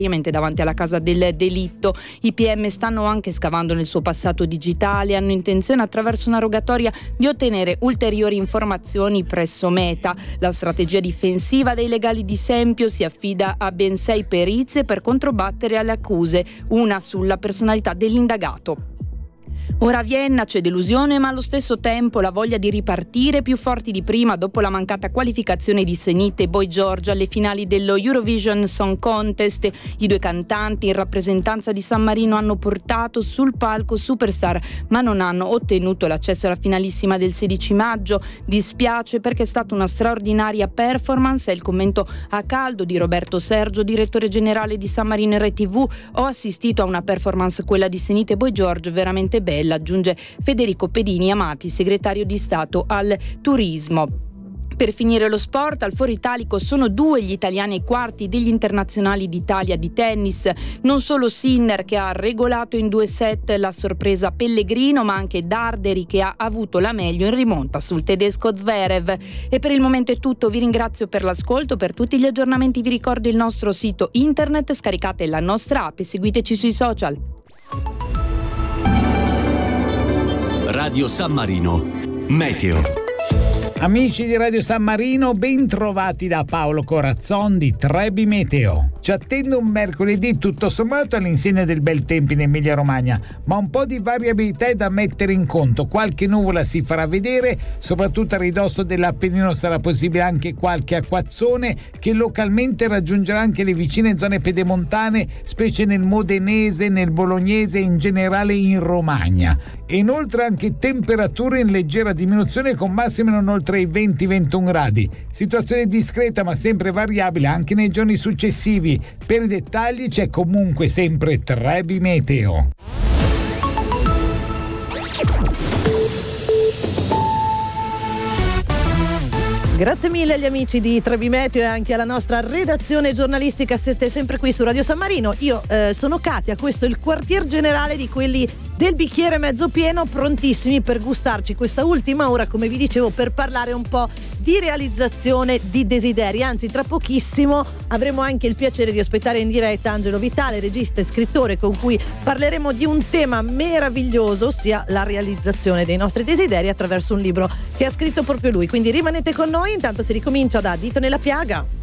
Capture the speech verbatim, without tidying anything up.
davanti alla casa del delitto. I P M stanno anche scavando nel suo passato digitale e hanno intenzione, attraverso una rogatoria, di ottenere ulteriori informazioni presso Meta. La strategia difensiva dei legali di Sempio si affida a ben sei perizie per controbattere alle accuse, una sulla personalità dell'indagato. Ora a Vienna c'è delusione, ma allo stesso tempo la voglia di ripartire più forti di prima dopo la mancata qualificazione di Senit e Boy George alle finali dello Eurovision Song Contest. I due cantanti in rappresentanza di San Marino hanno portato sul palco Superstar, ma non hanno ottenuto l'accesso alla finalissima del sedici maggio. Dispiace perché è stata una straordinaria performance, è il commento a caldo di Roberto Sergio, direttore generale di San Marino R T V. Ho assistito a una performance, quella di Senit e Boy George, veramente bella, aggiunge Federico Pedini Amati, segretario di Stato al turismo. Per finire lo sport, al Foro Italico sono due gli italiani ai quarti degli internazionali d'Italia di tennis. Non solo Sinner, che ha regolato in due set la sorpresa Pellegrino, ma anche Darderi, che ha avuto la meglio in rimonta sul tedesco Zverev. E per il momento è tutto, vi ringrazio per l'ascolto. Per tutti gli aggiornamenti vi ricordo il nostro sito internet, scaricate la nostra app e seguiteci sui social. Radio San Marino, Meteo. Amici di Radio San Marino, ben trovati da Paolo Corazzon di Trebi Meteo. Ci attende un mercoledì tutto sommato all'insegna del bel tempo in Emilia Romagna, ma un po' di variabilità è da mettere in conto. Qualche nuvola si farà vedere, soprattutto a ridosso dell'Appennino sarà possibile anche qualche acquazzone che localmente raggiungerà anche le vicine zone pedemontane, specie nel modenese, nel bolognese e in generale in Romagna. E inoltre anche temperature in leggera diminuzione con massime non oltre i venti ventuno gradi. Situazione discreta ma sempre variabile anche nei giorni successivi. Per i dettagli c'è comunque sempre Trebi Meteo. Grazie mille agli amici di Trebi Meteo e anche alla nostra redazione giornalistica, se stai sempre qui su Radio San Marino. Io eh, sono Katia, questo è il quartier generale di quelli del bicchiere mezzo pieno, prontissimi per gustarci questa ultima ora, come vi dicevo, per parlare un po' di realizzazione di desideri. Anzi, tra pochissimo avremo anche il piacere di ospitare in diretta Angelo Vitale, regista e scrittore, con cui parleremo di un tema meraviglioso, ossia la realizzazione dei nostri desideri attraverso un libro che ha scritto proprio lui. Quindi rimanete con noi, intanto si ricomincia da Dito nella piaga.